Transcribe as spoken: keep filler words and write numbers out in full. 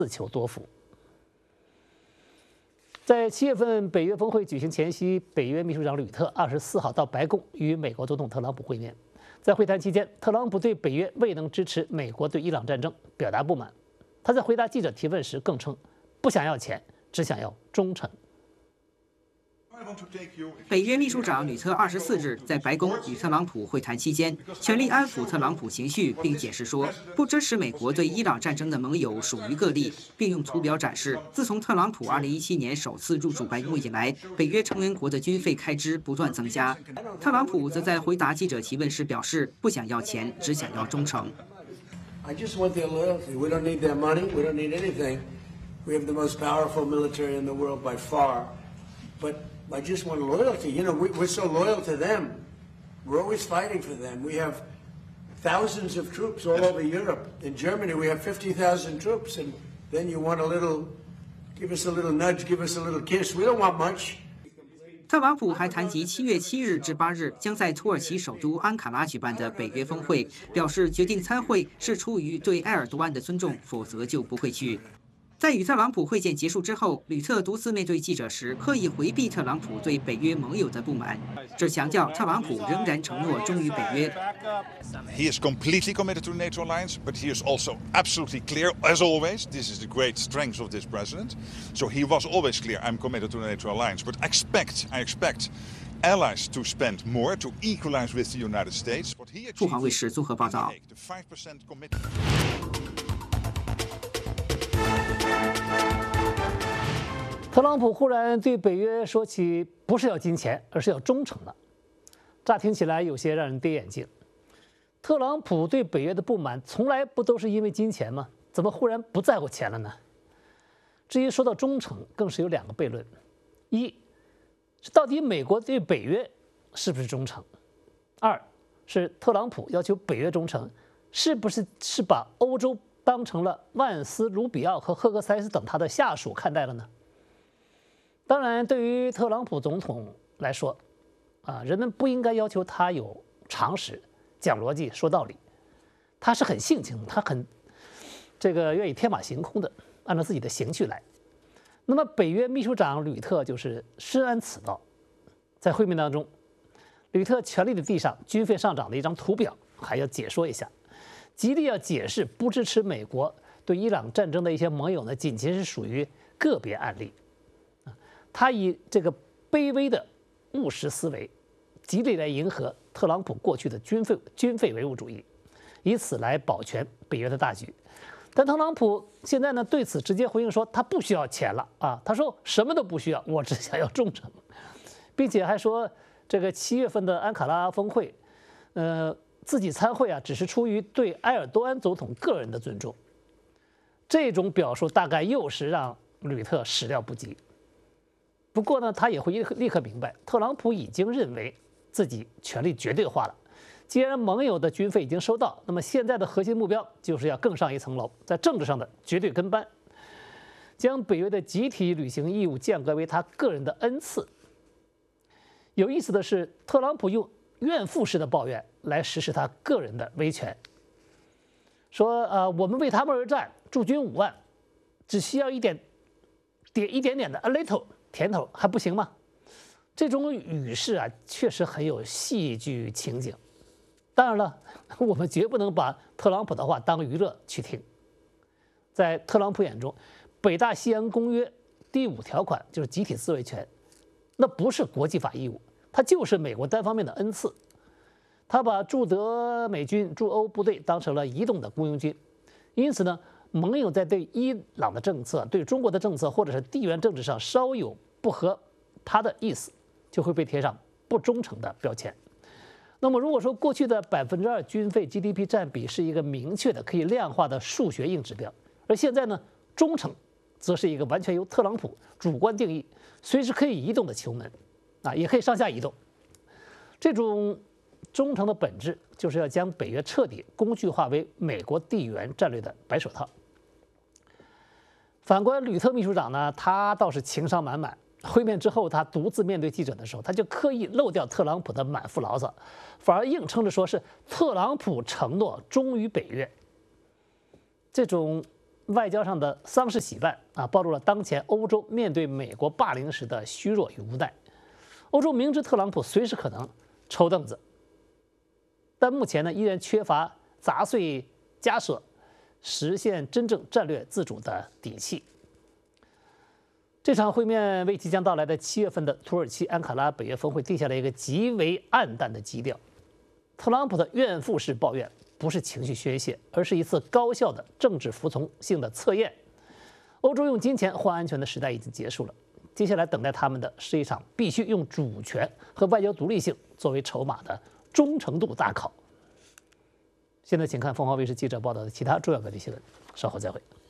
自求多福。在七月份北约峰会举行前夕，北约秘书长吕特二十四号到白宫与美国总统特朗普会面。在会谈期间，特朗普对北约未能支持美国对伊朗战争表达不满。他在回答记者提问时更称，不想要钱，只想要忠诚。 北约秘书长吕特二十四日在白宫与特朗普会谈期间，全力安抚特朗普情绪，并解释说，不支持美国对伊朗战争的盟友属于个例，并用图表展示，自从特朗普二零一七年首次入主白宫以来，北约成员国的军费开支不断增加。特朗普则在回答记者提问时表示，不想要钱，只想要忠诚。 I just want their loyalty. We don't need their money. We don't need anything. We have the most powerful military in the world by far. But I just want loyalty. You know, we, we're so loyal to them. We're always fighting for them. We have thousands of troops all over Europe. In Germany, we have fifty thousand troops. And then you want a little, give us a little nudge, give us a little kiss. We don't want much. 特朗普还谈及七月七日至八日将在土耳其首都安卡拉举办的北约峰会，表示决定参会是出于对埃尔多安的尊重，否则就不会去。在与特朗普会见结束之后，吕特独自面对记者时，刻意回避特朗普对北约盟友的不满，只强调特朗普仍然承诺忠于北约。 He is completely committed to the NATO alliance, but he is also absolutely clear, as always. This is the great strength of this president. So he was always clear, I'm committed to the NATO alliance. But I expect, I expect allies to spend more to equalize with the United States. What he 凤凰卫视综合报道。 特朗普忽然对北约说起，不是要金钱，而是要忠诚了。乍听起来有些让人跌眼镜。特朗普对北约的不满，从来不都是因为金钱吗？怎么忽然不在乎钱了呢？至于说到忠诚，更是有两个悖论：一是到底美国对北约是不是忠诚；二是特朗普要求北约忠诚，是不是是把欧洲当成了万斯、卢比奥和赫克塞斯等他的下属看待了呢？当然，对于特朗普总统来说，啊，人们不应该要求他有常识、讲逻辑、说道理。他是很性情，他很这个愿意天马行空的按照自己的情绪来。那么，北约秘书长吕特就是深谙此道。在会面当中，吕特全力的递上军费上涨的一张图表，还要解说一下，极力要解释不支持美国对伊朗战争的一些盟友呢，仅仅是属于个别案例。他以这个卑微的务实思维，极力来迎合特朗普过去的军费军费唯物主义，以此来保全北约的大局。但特朗普现在呢，对此直接回应说，他不需要钱了啊，他说什么都不需要，我只想要忠诚，并且还说这个七月份的安卡拉峰会，呃，自己参会啊，只是出于对埃尔多安总统个人的尊重。这种表述大概又是让吕特始料不及。不过呢，他也会立刻明白，特朗普已经认为自己权力绝对化了。既然盟友的军费已经收到，那么现在的核心目标就是要更上一层楼，在政治上的绝对跟班，将北约的集体履行义务降格为他个人的恩赐。有意思的是，特朗普用怨妇式的抱怨来实施他个人的威权，说呃，我们为他们而战，驻军五万，只需要一点点一点点的 a little。甜头还不行吗？这种语势啊，确实很有戏剧情景。当然了，我们绝不能把特朗普的话当娱乐去听。在特朗普眼中，北大西洋公约第五条款就是集体自卫权，那不是国际法义务，它就是美国单方面的恩赐。他把驻德美军驻欧部队当成了移动的雇佣军，因此呢，盟友在对伊朗的政策、对中国的政策，或者是地缘政治上稍有不合他的意思，就会被贴上不忠诚的标签。那么，如果说过去的百分之二军费 G D P 占比是一个明确的、可以量化的数学硬指标，而现在呢，忠诚则是一个完全由特朗普主观定义、随时可以移动的球门，啊，也可以上下移动。这种忠诚的本质，就是要将北约彻底工具化为美国地缘战略的白手套。反观吕特秘书长呢，他倒是情商满满。会面之后，他独自面对记者的时候，他就刻意漏掉特朗普的满腹牢骚，反而硬撑着说是特朗普承诺忠于北约。这种外交上的丧事喜办啊，暴露了当前欧洲面对美国霸凌时的虚弱与无奈。欧洲明知特朗普随时可能抽凳子，但目前呢依然缺乏砸碎枷锁，实现真正战略自主的底气。这场会面为即将到来的七月份的土耳其安卡拉北约峰会定下了一个极为暗淡的基调。特朗普的怨妇式抱怨不是情绪宣泄，而是一次高效的政治服从性的测验。欧洲用金钱换安全的时代已经结束了，接下来等待他们的是一场必须用主权和外交独立性作为筹码的忠诚度大考。现在请看凤凰卫视记者报道的其他重要各地新闻，稍后再会。